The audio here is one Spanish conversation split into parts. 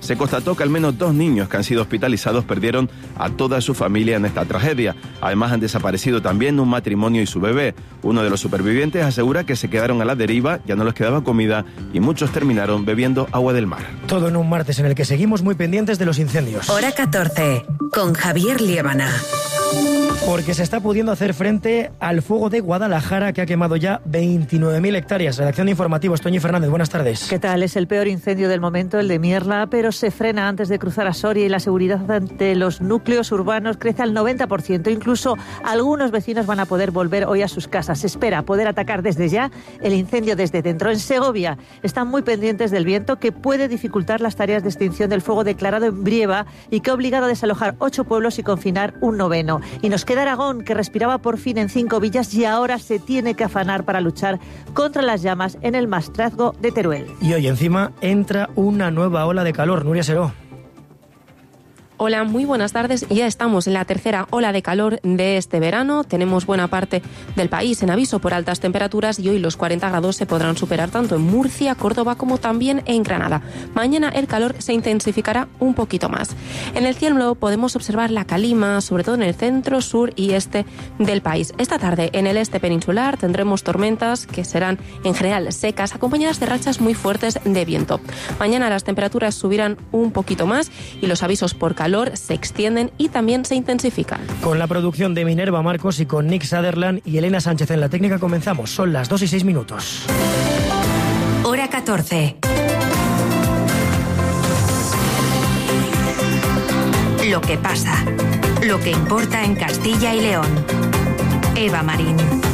se constató que al menos 2 niños que han sido hospitalizados perdieron a toda su familia en esta tragedia. Además, han desaparecido también un matrimonio y su bebé. Uno de los supervivientes asegura que se quedaron a la deriva, ya no les quedaba comida y muchos terminaron bebiendo agua del mar. Todo en un martes en el que seguimos muy pendientes de los incendios. Hora 14, con Javier Liébana. Porque se está pudiendo hacer frente al fuego de Guadalajara, que ha quemado ya 29.000 hectáreas. Redacción de Informativos, Toñi Fernández, buenas tardes. ¿Qué tal? Es el peor incendio del momento, el de Mierla, pero se frena antes de cruzar a Soria y la seguridad ante los núcleos urbanos crece al 90%. Incluso algunos vecinos van a poder volver hoy a sus casas. Se espera poder atacar desde ya el incendio desde dentro. En Segovia están muy pendientes del viento, que puede dificultar las tareas de extinción del fuego declarado en Brieva y que ha obligado a desalojar 8 pueblos y confinar un 9º. Y nos queda Aragón, que respiraba por fin en 5 villas y ahora se tiene que afanar para luchar contra las llamas en el Maestrazgo de Teruel. Y hoy encima entra una nueva ola de calor. Nuria Seró. Hola, muy buenas tardes. Ya estamos en la tercera ola de calor de este verano. Tenemos buena parte del país en aviso por altas temperaturas y hoy los 40 grados se podrán superar tanto en Murcia, Córdoba como también en Granada. Mañana el calor se intensificará un poquito más. En el cielo podemos observar la calima, sobre todo en el centro, sur y este del país. Esta tarde en el este peninsular tendremos tormentas que serán en general secas, acompañadas de rachas muy fuertes de viento. Mañana las temperaturas subirán un poquito más y los avisos por calor se extienden y también se intensifican. Con la producción de Minerva Marcos y con Nick Sutherland y Elena Sánchez en la técnica comenzamos. Son las 2:06. Hora 14. Lo que pasa. Lo que importa en Castilla y León. Eva Marín.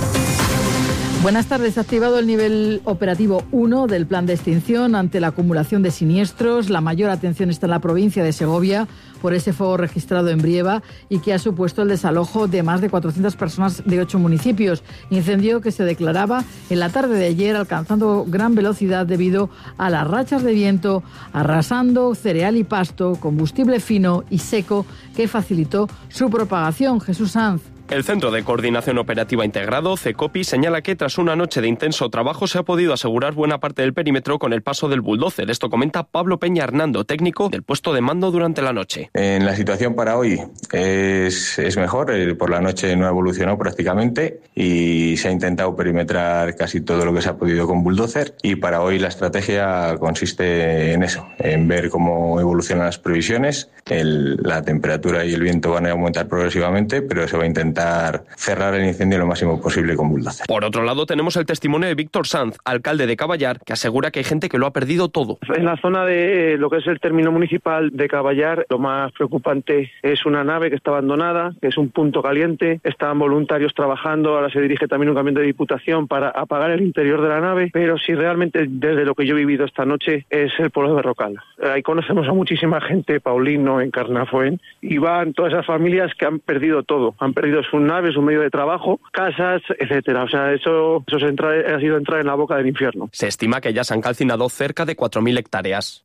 Buenas tardes. Activado el nivel operativo 1 del plan de extinción ante la acumulación de siniestros. La mayor atención está en la provincia de Segovia por ese fuego registrado en Brieva y que ha supuesto el desalojo de más de 400 personas de 8 municipios. Incendio que se declaraba en la tarde de ayer, alcanzando gran velocidad debido a las rachas de viento, arrasando cereal y pasto, combustible fino y seco que facilitó su propagación. Jesús Sanz. El Centro de Coordinación Operativa Integrado, CECOPI, señala que tras una noche de intenso trabajo se ha podido asegurar buena parte del perímetro con el paso del bulldozer. Esto comenta Pablo Peña Hernando, técnico del puesto de mando durante la noche. En la situación para hoy es mejor. Por la noche no ha evolucionado prácticamente y se ha intentado perimetrar casi todo lo que se ha podido con bulldozer. Y para hoy la estrategia consiste en eso, en ver cómo evolucionan las previsiones. La temperatura y el viento van a aumentar progresivamente, pero se va a intentar cerrar el incendio lo máximo posible con bulldozer. Por otro lado, tenemos el testimonio de Víctor Sanz, alcalde de Caballar, que asegura que hay gente que lo ha perdido todo. En la zona de lo que es el término municipal de Caballar, lo más preocupante es una nave que está abandonada, que es un punto caliente. Están voluntarios trabajando, ahora se dirige también un camión de diputación para apagar el interior de la nave, pero si realmente desde lo que yo he vivido esta noche es el pueblo de Berrocal. Ahí conocemos a muchísima gente, Paulino, en Carnafuén, y van todas esas familias que han perdido todo, han perdido sus naves, su medio de trabajo, casas, etcétera. O sea, eso ha sido entrar en la boca del infierno. Se estima que ya se han calcinado cerca de 4.000 hectáreas.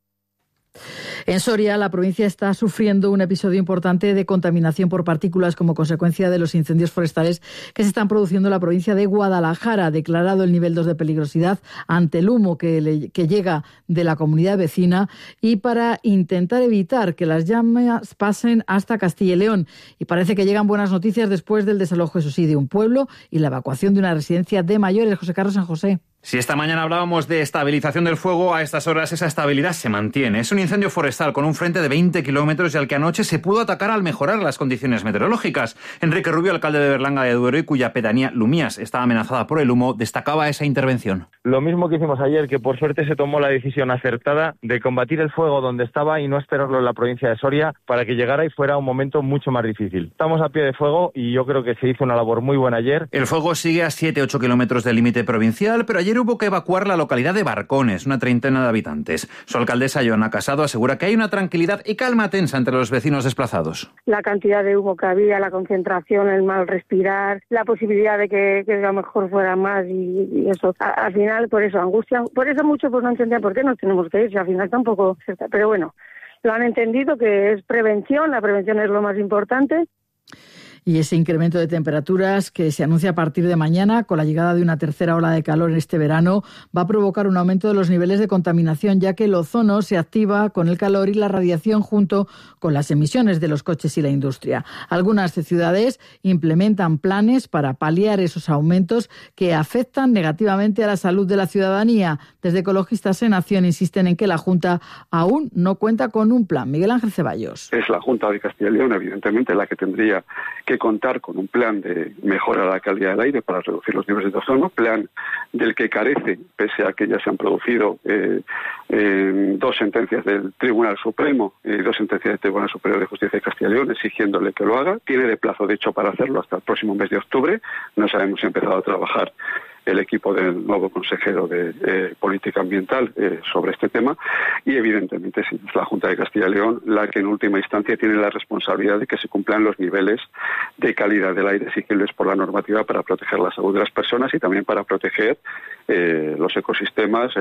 En Soria, la provincia está sufriendo un episodio importante de contaminación por partículas como consecuencia de los incendios forestales que se están produciendo en la provincia de Guadalajara. Declarado el nivel 2 de peligrosidad ante el humo que llega de la comunidad vecina y para intentar evitar que las llamas pasen hasta Castilla y León. Y parece que llegan buenas noticias después del desalojo, eso sí, de un pueblo y la evacuación de una residencia de mayores. José Carlos San José. Si esta mañana hablábamos de estabilización del fuego, a estas horas esa estabilidad se mantiene. Es un incendio forestal con un frente de 20 kilómetros y al que anoche se pudo atacar al mejorar las condiciones meteorológicas. Enrique Rubio, alcalde de Berlanga de Duero y cuya pedanía Lumías está amenazada por el humo, destacaba esa intervención. Lo mismo que hicimos ayer, que por suerte se tomó la decisión acertada de combatir el fuego donde estaba y no esperarlo en la provincia de Soria para que llegara y fuera un momento mucho más difícil. Estamos a pie de fuego y yo creo que se hizo una labor muy buena ayer. El fuego sigue a 7-8 kilómetros del límite provincial, pero ayer hubo que evacuar la localidad de Barcones, una treintena de habitantes. Su alcaldesa, Joana Casado, asegura que hay una tranquilidad y calma tensa entre los vecinos desplazados. La cantidad de humo que había, la concentración, el mal respirar, la posibilidad de que a lo mejor fuera más y eso. Al final, por eso, angustia. Por eso muchos pues no entendían por qué nos tenemos que ir, si al final tampoco... Pero bueno, lo han entendido que es prevención, la prevención es lo más importante. y ese incremento de temperaturas que se anuncia a partir de mañana con la llegada de una tercera ola de calor en este verano va a provocar un aumento de los niveles de contaminación, ya que el ozono se activa con el calor y la radiación junto con las emisiones de los coches y la industria. Algunas ciudades implementan planes para paliar esos aumentos que afectan negativamente a la salud de la ciudadanía. Desde Ecologistas en Acción insisten en que la Junta aún no cuenta con un plan. Miguel Ángel Ceballos. Es la Junta de Castilla y León, evidentemente, la que tendría que contar con un plan de mejora de la calidad del aire para reducir los niveles de ozono, plan del que carece, pese a que ya se han producido dos sentencias del Tribunal Supremo y dos sentencias del Tribunal Superior de Justicia de Castilla y León exigiéndole que lo haga. Tiene de plazo, de hecho, para hacerlo hasta el próximo mes de octubre. No sabemos si ha empezado a trabajar el equipo del nuevo consejero de Política Ambiental sobre este tema, y evidentemente sí, es la Junta de Castilla y León la que en última instancia tiene la responsabilidad de que se cumplan los niveles de calidad del aire exigibles por la normativa para proteger la salud de las personas y también para proteger los ecosistemas.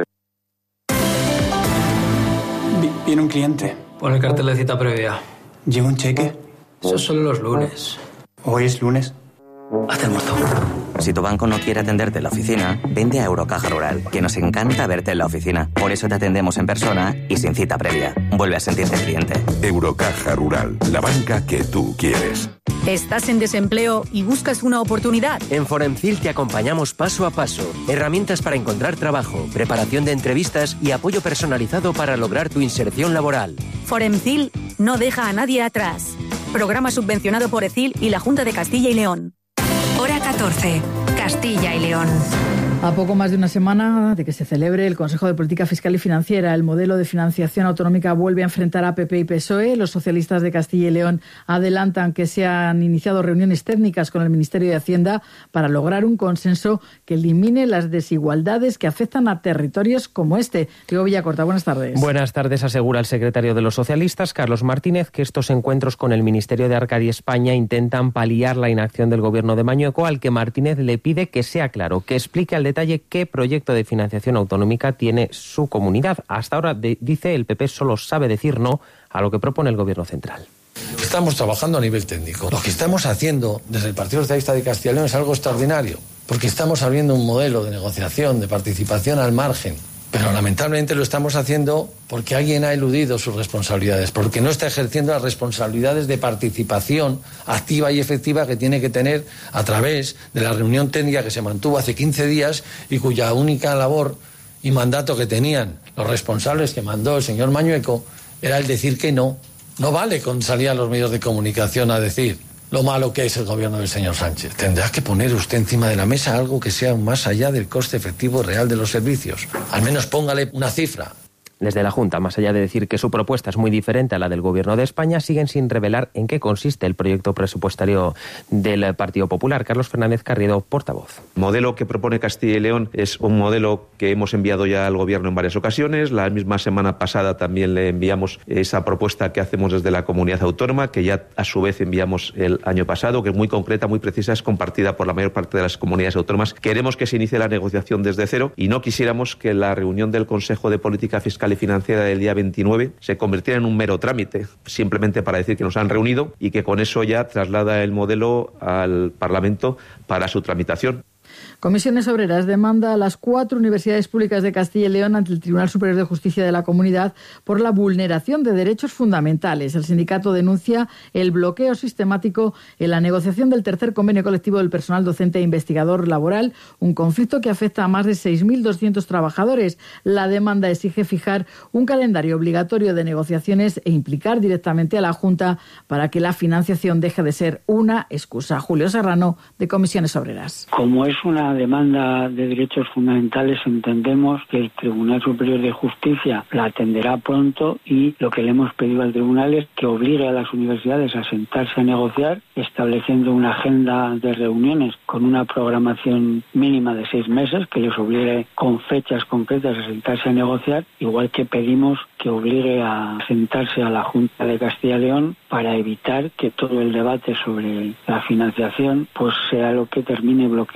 Viene un cliente. Pon el cartel de cita previa. ¿Lleva un cheque? Eso es solo los lunes. ¿Hoy es lunes? Hazte el muerto. Si tu banco no quiere atenderte en la oficina, vente a Eurocaja Rural, que nos encanta verte en la oficina. Por eso te atendemos en persona y sin cita previa. Vuelve a sentirte cliente. Eurocaja Rural, la banca que tú quieres. ¿Estás en desempleo y buscas una oportunidad? En Foremcil te acompañamos paso a paso. Herramientas para encontrar trabajo, preparación de entrevistas y apoyo personalizado para lograr tu inserción laboral. Foremcil no deja a nadie atrás. Programa subvencionado por ECIL y la Junta de Castilla y León. Hora 14. Castilla y León. A poco más de una semana de que se celebre el Consejo de Política Fiscal y Financiera, el modelo de financiación autonómica vuelve a enfrentar a PP y PSOE. Los socialistas de Castilla y León adelantan que se han iniciado reuniones técnicas con el Ministerio de Hacienda para lograr un consenso que elimine las desigualdades que afectan a territorios como este. Diego Villacorta, buenas tardes. Buenas tardes. Asegura el secretario de los socialistas, Carlos Martínez, que estos encuentros con el Ministerio de Arcadia España intentan paliar la inacción del gobierno de Mañueco, al que Martínez le pide que sea claro, que explique al detalle qué proyecto de financiación autonómica tiene su comunidad. Hasta ahora, dice, el PP solo sabe decir no a lo que propone el Gobierno central. Estamos trabajando a nivel técnico. Lo que estamos haciendo desde el Partido Socialista de Castilla y León es algo extraordinario, porque estamos abriendo un modelo de negociación, de participación al margen. Pero lamentablemente lo estamos haciendo porque alguien ha eludido sus responsabilidades, porque no está ejerciendo las responsabilidades de participación activa y efectiva que tiene que tener a través de la reunión técnica que se mantuvo hace 15 días y cuya única labor y mandato que tenían los responsables que mandó el señor Mañueco era el decir que no. No vale con salir a los medios de comunicación a decir lo malo que es el gobierno del señor Sánchez. Tendrá que poner usted encima de la mesa algo que sea más allá del coste efectivo real de los servicios. Al menos póngale una cifra. Desde la Junta, más allá de decir que su propuesta es muy diferente a la del Gobierno de España, siguen sin revelar en qué consiste el proyecto presupuestario del Partido Popular. Carlos Fernández Carriedo, portavoz. El modelo que propone Castilla y León es un modelo que hemos enviado ya al Gobierno en varias ocasiones. La misma semana pasada también le enviamos esa propuesta que hacemos desde la comunidad autónoma, que ya a su vez enviamos el año pasado, que es muy concreta, muy precisa, es compartida por la mayor parte de las comunidades autónomas. Queremos que se inicie la negociación desde cero y no quisiéramos que la reunión del Consejo de Política Fiscal y Financiera del día 29 se convirtiera en un mero trámite, simplemente para decir que nos han reunido y que con eso ya traslada el modelo al Parlamento para su tramitación. Comisiones Obreras demanda a las 4 universidades públicas de Castilla y León ante el Tribunal Superior de Justicia de la Comunidad por la vulneración de derechos fundamentales. El sindicato denuncia el bloqueo sistemático en la negociación del tercer convenio colectivo del personal docente e investigador laboral, un conflicto que afecta a más de 6.200 trabajadores. La demanda exige fijar un calendario obligatorio de negociaciones e implicar directamente a la Junta para que la financiación deje de ser una excusa. Julio Serrano, de Comisiones Obreras. Como es una demanda de derechos fundamentales, entendemos que el Tribunal Superior de Justicia la atenderá pronto y lo que le hemos pedido al Tribunal es que obligue a las universidades a sentarse a negociar, estableciendo una agenda de reuniones con una programación mínima de 6 meses, que les obligue con fechas concretas a sentarse a negociar, igual que pedimos que obligue a sentarse a la Junta de Castilla y León para evitar que todo el debate sobre la financiación pues sea lo que termine bloqueando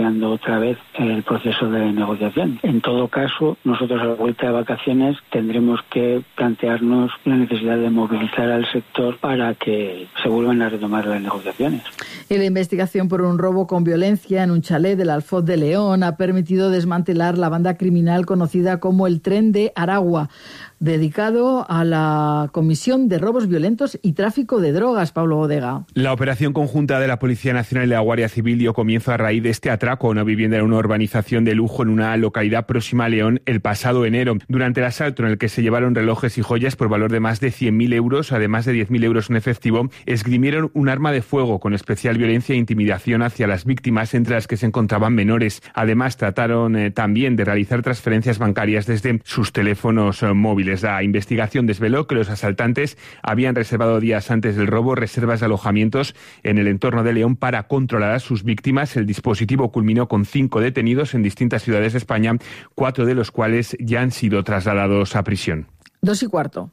otra vez el proceso de negociación. En todo caso, nosotros a la vuelta de vacaciones tendremos que plantearnos la necesidad de movilizar al sector para que se vuelvan a retomar las negociaciones. Y la investigación por un robo con violencia en un chalet del Alfoz de León ha permitido desmantelar la banda criminal conocida como el Tren de Aragua, dedicado a la comisión de robos violentos y tráfico de drogas. Pablo Bodega. La operación conjunta de la Policía Nacional y la Guardia Civil dio comienzo a raíz de este atraco a una vivienda en una urbanización de lujo en una localidad próxima a León el pasado enero. Durante el asalto, en el que se llevaron relojes y joyas por valor de más de 100.000 euros, además de 10.000 euros en efectivo, esgrimieron un arma de fuego con especial violencia e intimidación hacia las víctimas, entre las que se encontraban menores. Además, trataron también de realizar transferencias bancarias desde sus teléfonos móviles. La investigación desveló que los asaltantes habían reservado días antes del robo reservas de alojamientos en el entorno de León para controlar a sus víctimas. El dispositivo culminó con 5 detenidos en distintas ciudades de España, 4 de los cuales ya han sido trasladados a prisión. 2:15.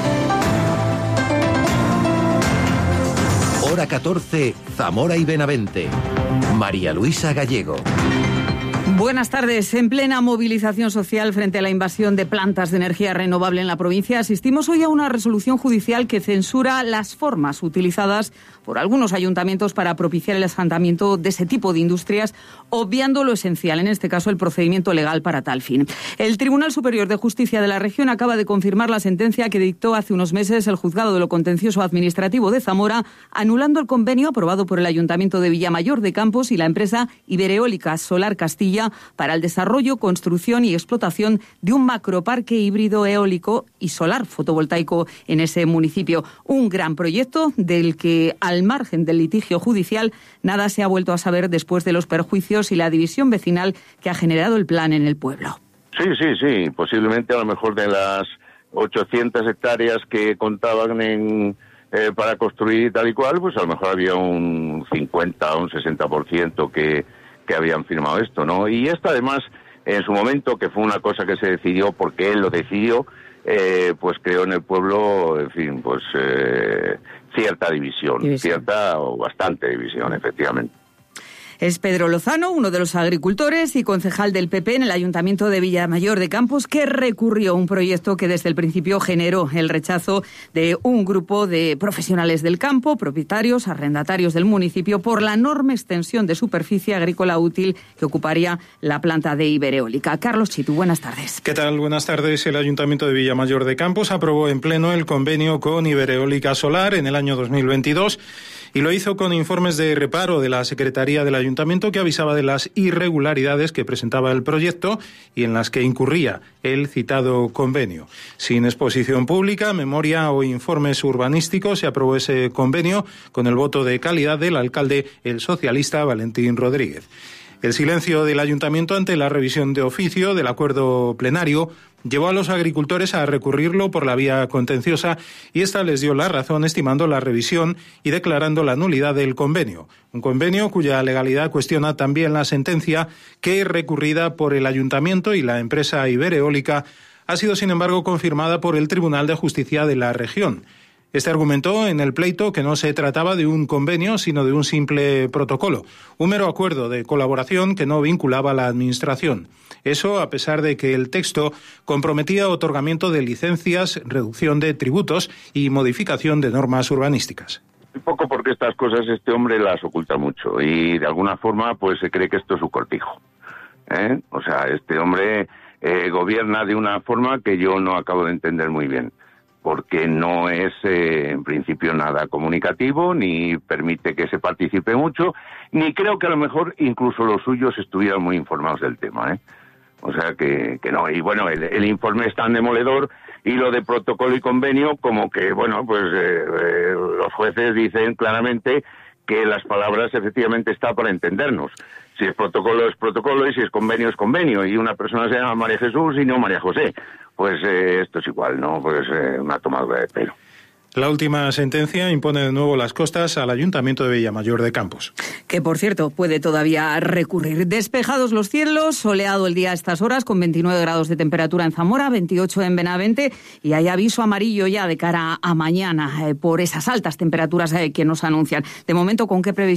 Hora 14, Zamora y Benavente. María Luisa Gallego. Buenas tardes. En plena movilización social frente a la invasión de plantas de energía renovable en la provincia, asistimos hoy a una resolución judicial que censura las formas utilizadas por algunos ayuntamientos para propiciar el asentamiento de ese tipo de industrias, obviando lo esencial, en este caso el procedimiento legal para tal fin. El Tribunal Superior de Justicia de la región acaba de confirmar la sentencia que dictó hace unos meses el Juzgado de lo Contencioso Administrativo de Zamora, anulando el convenio aprobado por el Ayuntamiento de Villamayor de Campos y la empresa Ibereólica Solar Castilla para el desarrollo, construcción y explotación de un macroparque híbrido eólico y solar fotovoltaico en ese municipio. Un gran proyecto del que, al margen del litigio judicial, nada se ha vuelto a saber después de los perjuicios y la división vecinal que ha generado el plan en el pueblo. Sí. Posiblemente a lo mejor de las 800 hectáreas que contaban para construir tal y cual, pues a lo mejor había un 50 o un 60% que habían firmado esto, ¿no? Y esto además, en su momento, que fue una cosa que se decidió porque él lo decidió, pues creó en el pueblo, en fin, pues cierta división, cierta o bastante división, efectivamente. Es Pedro Lozano, uno de los agricultores y concejal del PP en el Ayuntamiento de Villamayor de Campos, que recurrió a un proyecto que desde el principio generó el rechazo de un grupo de profesionales del campo, propietarios, arrendatarios del municipio, por la enorme extensión de superficie agrícola útil que ocuparía la planta de Ibereólica. Carlos Chitu, buenas tardes. ¿Qué tal? Buenas tardes. El Ayuntamiento de Villamayor de Campos aprobó en pleno el convenio con Ibereólica Solar en el año 2022 y lo hizo con informes de reparo de la Secretaría del Ayuntamiento que avisaba de las irregularidades que presentaba el proyecto y en las que incurría el citado convenio. Sin exposición pública, memoria o informes urbanísticos, se aprobó ese convenio con el voto de calidad del alcalde, el socialista Valentín Rodríguez. El silencio del Ayuntamiento ante la revisión de oficio del acuerdo plenario llevó a los agricultores a recurrirlo por la vía contenciosa y esta les dio la razón estimando la revisión y declarando la nulidad del convenio. Un convenio cuya legalidad cuestiona también la sentencia que, recurrida por el Ayuntamiento y la empresa Ibereólica, ha sido sin embargo confirmada por el Tribunal de Justicia de la región. Este argumentó en el pleito que no se trataba de un convenio, sino de un simple protocolo, un mero acuerdo de colaboración que no vinculaba a la Administración. Eso a pesar de que el texto comprometía otorgamiento de licencias, reducción de tributos y modificación de normas urbanísticas. Un poco porque estas cosas este hombre las oculta mucho y de alguna forma pues se cree que esto es su cortijo. O sea, este hombre gobierna de una forma que yo no acabo de entender muy bien, porque no es en principio nada comunicativo, ni permite que se participe mucho, ni creo que a lo mejor incluso los suyos estuvieran muy informados del tema, O sea que no. Y bueno, el informe es tan demoledor y lo de protocolo y convenio como que, bueno, pues los jueces dicen claramente que las palabras efectivamente están para entendernos. Si es protocolo y si es convenio, y una persona se llama María Jesús y no María José. Pues esto es igual, ¿no? Pues una tomadura de pelo. La última sentencia impone de nuevo las costas al Ayuntamiento de Villamayor de Campos. Que, por cierto, puede todavía recurrir. Despejados los cielos, soleado el día a estas horas, con 29 grados de temperatura en Zamora, 28 en Benavente, y hay aviso amarillo ya de cara a mañana por esas altas temperaturas que nos anuncian. De momento, ¿con qué previsión?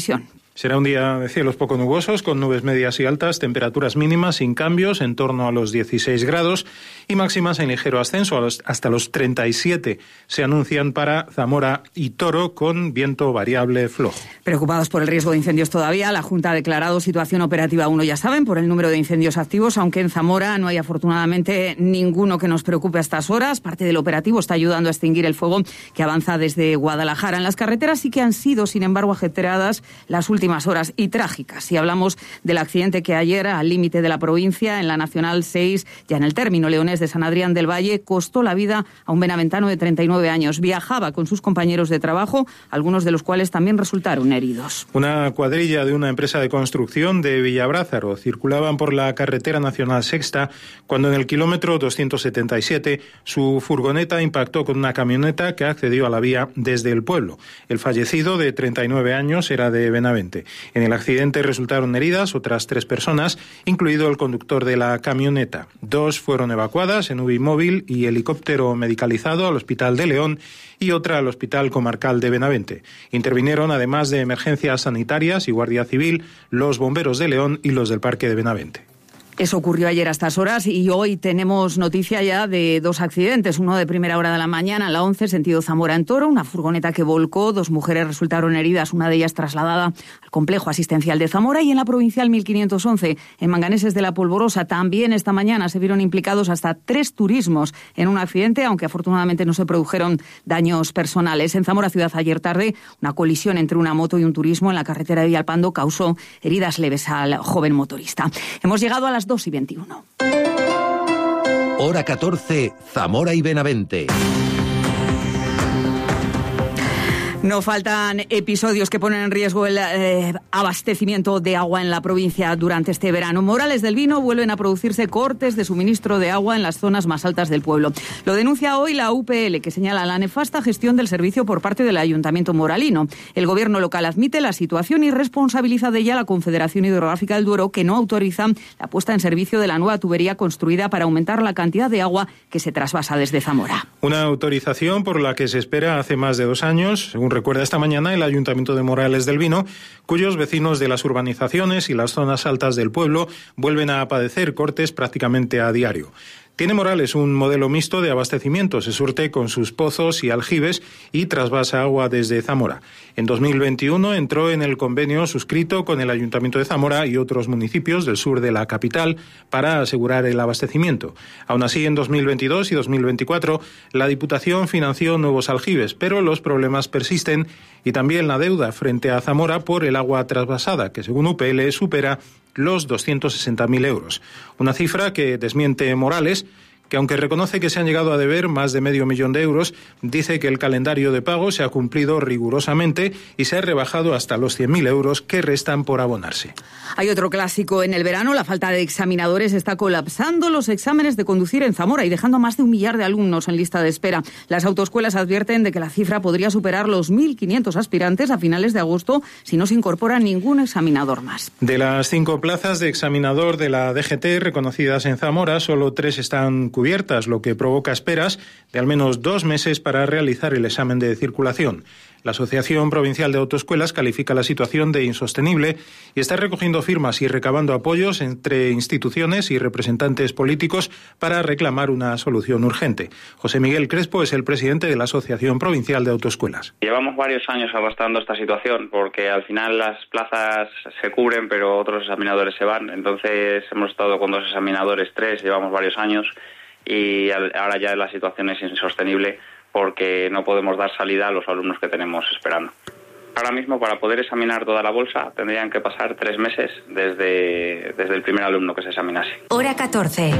Será un día de cielos poco nubosos, con nubes medias y altas, temperaturas mínimas sin cambios, en torno a los 16 grados, y máximas en ligero ascenso, hasta los 37 se anuncian para Zamora y Toro, con viento variable flojo. Preocupados por el riesgo de incendios todavía, la Junta ha declarado situación operativa 1, ya saben, por el número de incendios activos, aunque en Zamora no hay afortunadamente ninguno que nos preocupe a estas horas. Parte del operativo está ayudando a extinguir el fuego que avanza desde Guadalajara. En las carreteras sí que han sido, sin embargo, ajetreadas las últimas horas y trágicas. Si hablamos del accidente que ayer, al límite de la provincia, en la Nacional 6, ya en el término leonés de San Adrián del Valle, costó la vida a un benaventano de 39 años. Viajaba con sus compañeros de trabajo, algunos de los cuales también resultaron heridos. Una cuadrilla de una empresa de construcción de Villabrázaro circulaban por la carretera Nacional Sexta cuando en el kilómetro 277 su furgoneta impactó con una camioneta que accedió a la vía desde el pueblo. El fallecido, de 39 años, era de Benavente. En el accidente resultaron heridas otras 3 personas, incluido el conductor de la camioneta. 2 fueron evacuadas en UBI móvil y helicóptero medicalizado al Hospital de León y otra al Hospital Comarcal de Benavente. Intervinieron, además de emergencias sanitarias y Guardia Civil, los bomberos de León y los del Parque de Benavente. Eso ocurrió ayer a estas horas y hoy tenemos noticia ya de 2 accidentes. Uno de primera hora de la mañana, en la 11, sentido Zamora en Toro, una furgoneta que volcó, 2 mujeres resultaron heridas, una de ellas trasladada al complejo asistencial de Zamora, y en la provincial 1511, en Manganeses de la Polvorosa, también esta mañana se vieron implicados hasta 3 turismos en un accidente, aunque afortunadamente no se produjeron daños personales. En Zamora ciudad ayer tarde, una colisión entre una moto y un turismo en la carretera de Villalpando causó heridas leves al joven motorista. Hemos llegado a las 2:21. Hora 14, Zamora y Benavente. No faltan episodios que ponen en riesgo el abastecimiento de agua en la provincia durante este verano. Morales del Vino vuelven a producirse cortes de suministro de agua en las zonas más altas del pueblo. Lo denuncia hoy la UPL, que señala la nefasta gestión del servicio por parte del Ayuntamiento moralino. El gobierno local admite la situación y responsabiliza de ella a la Confederación Hidrográfica del Duero, que no autoriza la puesta en servicio de la nueva tubería construida para aumentar la cantidad de agua que se trasvasa desde Zamora. Una autorización por la que se espera hace más de 2 años, según recuerda esta mañana el Ayuntamiento de Morales del Vino, cuyos vecinos de las urbanizaciones y las zonas altas del pueblo vuelven a padecer cortes prácticamente a diario. Tiene Morales un modelo mixto de abastecimiento, se surte con sus pozos y aljibes y trasvasa agua desde Zamora. En 2021 entró en el convenio suscrito con el Ayuntamiento de Zamora y otros municipios del sur de la capital para asegurar el abastecimiento. Aún así, en 2022 y 2024 la Diputación financió nuevos aljibes, pero los problemas persisten y también la deuda frente a Zamora por el agua trasvasada, que según UPL supera los 260.000 euros. Una cifra que desmiente Morales, que aunque reconoce que se han llegado a deber más de 500.000 euros, dice que el calendario de pago se ha cumplido rigurosamente y se ha rebajado hasta los 100.000 euros que restan por abonarse. Hay otro clásico en el verano. La falta de examinadores está colapsando los exámenes de conducir en Zamora y dejando a más de 1 millar de alumnos en lista de espera. Las autoescuelas advierten de que la cifra podría superar los 1.500 aspirantes a finales de agosto si no se incorpora ningún examinador más. De las 5 plazas de examinador de la DGT reconocidas en Zamora, solo 3 están cubiertas, lo que provoca esperas de al menos 2 meses para realizar el examen de circulación. La Asociación Provincial de Autoescuelas califica la situación de insostenible y está recogiendo firmas y recabando apoyos entre instituciones y representantes políticos para reclamar una solución urgente. José Miguel Crespo es el presidente de la Asociación Provincial de Autoescuelas. Llevamos varios años arrastrando esta situación porque al final las plazas se cubren pero otros examinadores se van. Entonces hemos estado con 2 examinadores, 3, llevamos varios años y ahora ya la situación es insostenible porque no podemos dar salida a los alumnos que tenemos esperando. Ahora mismo, para poder examinar toda la bolsa, tendrían que pasar 3 meses desde el primer alumno que se examinase. Hora 14.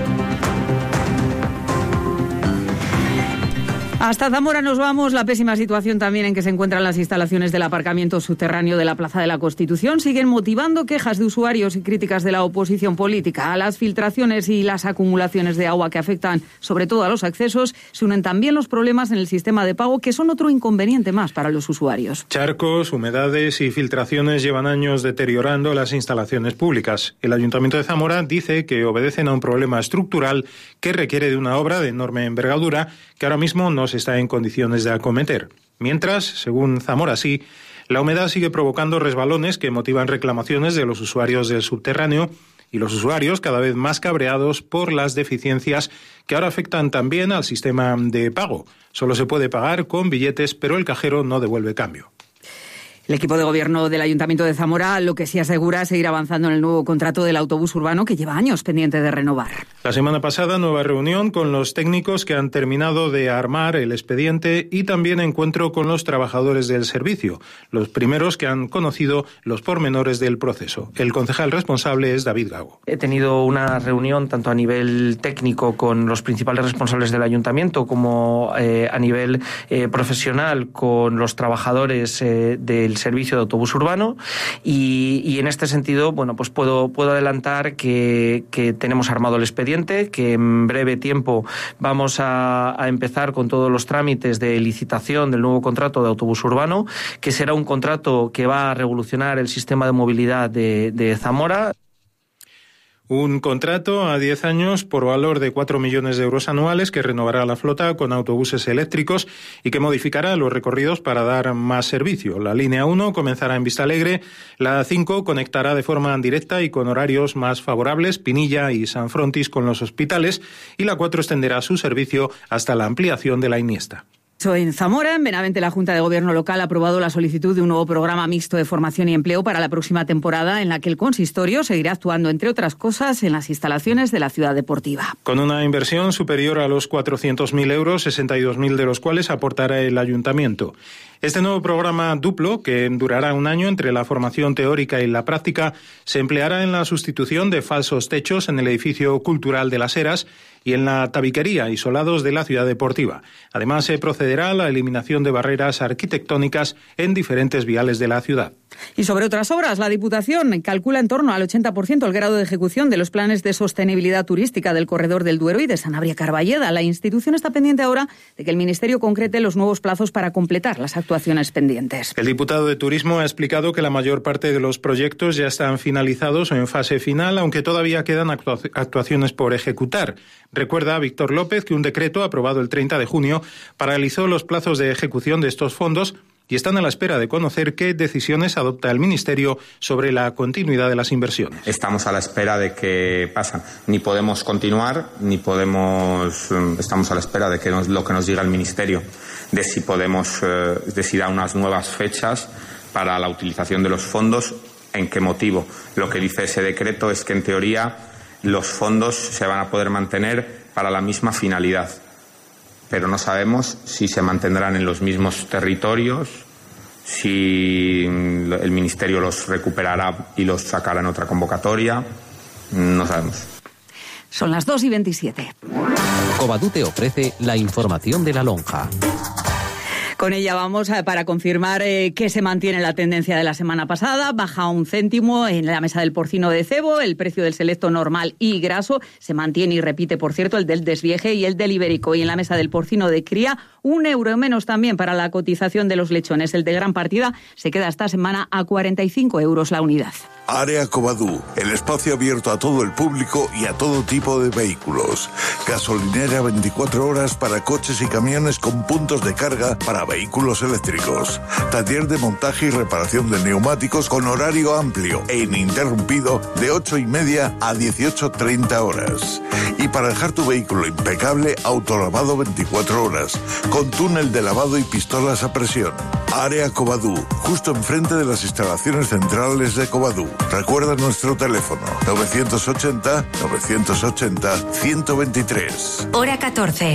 Hasta Zamora nos vamos. La pésima situación también en que se encuentran las instalaciones del aparcamiento subterráneo de la Plaza de la Constitución siguen motivando quejas de usuarios y críticas de la oposición política. A las filtraciones y las acumulaciones de agua que afectan sobre todo a los accesos se unen también los problemas en el sistema de pago, que son otro inconveniente más para los usuarios. Charcos, humedades y filtraciones llevan años deteriorando las instalaciones públicas. El Ayuntamiento de Zamora dice que obedecen a un problema estructural que requiere de una obra de enorme envergadura que ahora mismo no se está en condiciones de acometer. Mientras, según Zamora Sí, La humedad sigue provocando resbalones que motivan reclamaciones de los usuarios del subterráneo y los usuarios cada vez más cabreados por las deficiencias que ahora afectan también al sistema de pago. Solo se puede pagar con billetes, pero el cajero no devuelve cambio. El equipo de gobierno del Ayuntamiento de Zamora lo que sí asegura es seguir avanzando en el nuevo contrato del autobús urbano que lleva años pendiente de renovar. La semana pasada, nueva reunión con los técnicos que han terminado de armar el expediente y también encuentro con los trabajadores del servicio, los primeros que han conocido los pormenores del proceso. El concejal responsable es David Gago. He tenido una reunión tanto a nivel técnico con los principales responsables del Ayuntamiento como a nivel profesional con los trabajadores del servicio de autobús urbano y en este sentido, bueno, pues puedo adelantar que tenemos armado el expediente, que en breve tiempo vamos a empezar con todos los trámites de licitación del nuevo contrato de autobús urbano, que será un contrato que va a revolucionar el sistema de movilidad de Zamora. Un contrato a 10 años por valor de 4 millones de euros anuales que renovará la flota con autobuses eléctricos y que modificará los recorridos para dar más servicio. La línea 1 comenzará en Vistalegre, la 5 conectará de forma directa y con horarios más favorables Pinilla y San Frontis con los hospitales y la 4 extenderá su servicio hasta la ampliación de la Iniesta. En Zamora, en Benavente, la Junta de Gobierno local ha aprobado la solicitud de un nuevo programa mixto de formación y empleo para la próxima temporada, en la que el consistorio seguirá actuando, entre otras cosas, en las instalaciones de la ciudad deportiva. Con una inversión superior a los 400.000 euros, 62.000 de los cuales aportará el ayuntamiento. Este nuevo programa duplo, que durará un año entre la formación teórica y la práctica, se empleará en la sustitución de falsos techos en el edificio cultural de Las Heras y en la tabiquería y solados de la ciudad deportiva. Además, se procederá a la eliminación de barreras arquitectónicas en diferentes viales de la ciudad. Y sobre otras obras, la Diputación calcula en torno al 80% el grado de ejecución de los planes de sostenibilidad turística del Corredor del Duero y de Sanabria-Carballeda. La institución está pendiente ahora de que el Ministerio concrete los nuevos plazos para completar las actuaciones pendientes. El diputado de Turismo ha explicado que la mayor parte de los proyectos ya están finalizados o en fase final, aunque todavía quedan actuaciones por ejecutar. Recuerda a Víctor López que un decreto aprobado el 30 de junio paralizó los plazos de ejecución de estos fondos y están a la espera de conocer qué decisiones adopta el Ministerio sobre la continuidad de las inversiones. Estamos a la espera de qué pasa. Ni podemos continuar, estamos a la espera de lo que nos diga el Ministerio, de si podemos, de si da unas nuevas fechas para la utilización de los fondos, en qué motivo. Lo que dice ese decreto es que, en teoría, los fondos se van a poder mantener para la misma finalidad, pero no sabemos si se mantendrán en los mismos territorios, si el Ministerio los recuperará y los sacará en otra convocatoria. No sabemos. Son las 2:27. Covadú te ofrece la información de la lonja. Con ella vamos para confirmar que se mantiene la tendencia de la semana pasada. Baja 1 céntimo en la mesa del porcino de cebo. El precio del selecto normal y graso se mantiene y repite, por cierto, el del desvieje y el del ibérico. Y en la mesa del porcino de cría, 1 euro menos también para la cotización de los lechones. El de gran partida se queda esta semana a 45 euros la unidad. Área Covadú, el espacio abierto a todo el público y a todo tipo de vehículos. Gasolinera 24 horas para coches y camiones con puntos de carga para vehículos eléctricos. Taller de montaje y reparación de neumáticos con horario amplio e ininterrumpido de 8:30 a 18:30 horas. Y para dejar tu vehículo impecable, autolavado 24 horas, con túnel de lavado y pistolas a presión. Área Covadú, justo enfrente de las instalaciones centrales de Covadú. Recuerda nuestro teléfono, 980-980-123. Hora 14.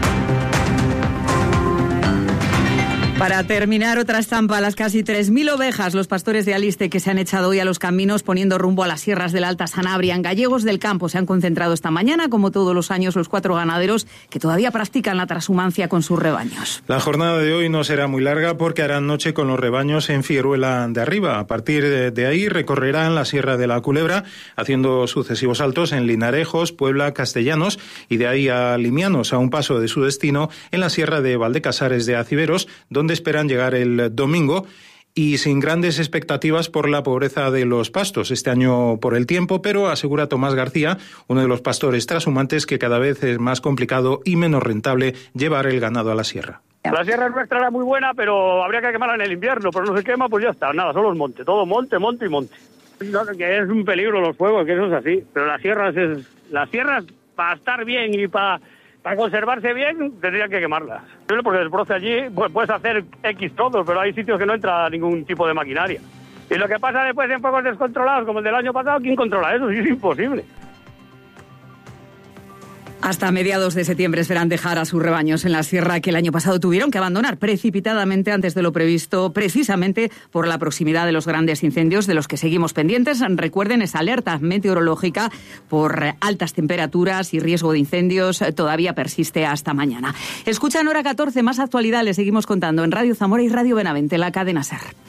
Para terminar, otra estampa a las casi 3.000 ovejas, los pastores de Aliste que se han echado hoy a los caminos poniendo rumbo a las sierras de la Alta Sanabria. En Gallegos del Campo se han concentrado esta mañana, como todos los años, los 4 ganaderos que todavía practican la transhumancia con sus rebaños. La jornada de hoy no será muy larga porque harán noche con los rebaños en Figueruela de Arriba. A partir de ahí recorrerán la Sierra de la Culebra, haciendo sucesivos saltos en Linarejos, Puebla, Castellanos y de ahí a Limianos, a un paso de su destino en la Sierra de Valdecasares de Aciveros, donde esperan llegar el domingo y sin grandes expectativas por la pobreza de los pastos este año por el tiempo, pero asegura Tomás García, uno de los pastores trashumantes, que cada vez es más complicado y menos rentable llevar el ganado a la sierra. La sierra nuestra era muy buena, pero habría que quemarla en el invierno, pero no se quema, pues ya está, nada, solo es monte, todo monte, monte y monte. No, que es un peligro los fuegos, que eso es así, pero las sierras para estar bien y para conservarse bien, tendrían que quemarlas. Porque el broce allí pues, puedes hacer X trozos, pero hay sitios que no entra ningún tipo de maquinaria. Y lo que pasa después en fuegos descontrolados, como el del año pasado, ¿quién controla eso? Sí, es imposible. Hasta mediados de septiembre esperan dejar a sus rebaños en la sierra que el año pasado tuvieron que abandonar precipitadamente antes de lo previsto, precisamente por la proximidad de los grandes incendios de los que seguimos pendientes. Recuerden, esa alerta meteorológica por altas temperaturas y riesgo de incendios todavía persiste hasta mañana. Escuchan Hora 14, más actualidad les seguimos contando en Radio Zamora y Radio Benavente, la cadena SER.